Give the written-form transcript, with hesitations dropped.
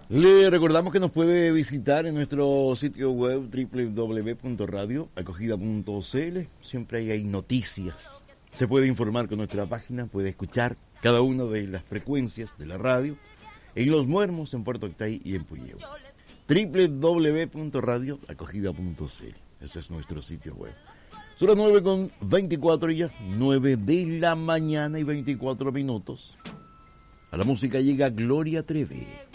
Le recordamos que nos puede visitar en nuestro sitio web www.radioacogida.cl. Siempre ahí hay noticias. Se puede informar con nuestra página, puede escuchar cada una de las frecuencias de la radio en Los Muermos, en Puerto Octay y en Puyehue. www.radioacogida.cl. Ese es nuestro sitio web. Son las 9:24 ya, 9 de la mañana y 24 minutos. A la música llega Gloria Trevi.